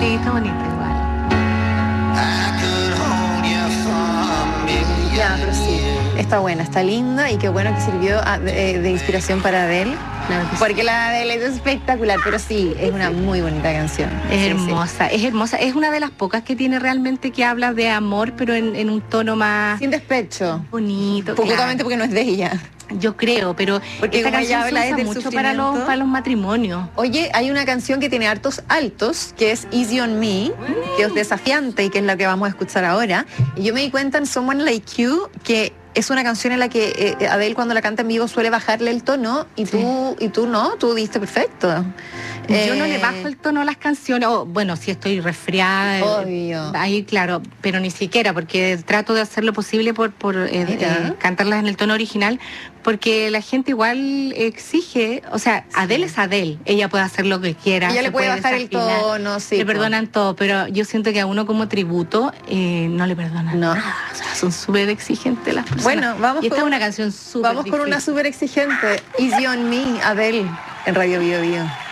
Sí, está bonita igual. Ya, pero sí, está buena, está linda y qué bueno que sirvió de inspiración para Adele. Claro que sí. Porque la Adele es espectacular, pero sí, es una muy bonita canción. Es Sí, hermosa, es hermosa. Es una de las pocas que tiene realmente que habla de amor, pero en un tono más sí. Sin despecho. bonito. Justamente Claro. porque no es de ella. Yo creo, pero Porque esta como ella canción se habla usa del mucho para sufrimiento. los matrimonios. Oye, hay una canción que tiene hartos altos, que es Easy on Me, que es desafiante y que es la que vamos a escuchar ahora. Y yo me di cuenta en Someone Like You que es una canción en la que Adele cuando la canta en vivo suele bajarle el tono y Sí. tú no, tú diste perfecto. Yo no le bajo el tono a las canciones, o bueno, si estoy resfriada, Obvio. ahí claro, pero ni siquiera, porque trato de hacer lo posible por Mira. cantarlas en el tono original, porque la gente igual exige, o sea, Sí. Adele es Adele, ella puede hacer lo que quiera. Ella le se puede bajar el desafinar, tono, sí. le perdonan todo, pero yo siento que a uno como tributo no le perdonan No. nada, o sea, son súper exigentes las personas. Bueno, vamos y esta con es una canción súper Vamos con una difícil. súper exigente, Easy on Me, Adele, en Radio Bio Bio.